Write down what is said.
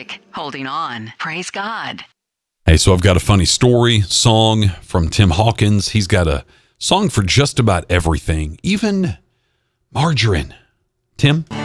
music, holding on. Praise God. Hey, so I've got a funny story, song from Tim Hawkins. He's got a song for just about everything, even margarine. Tim?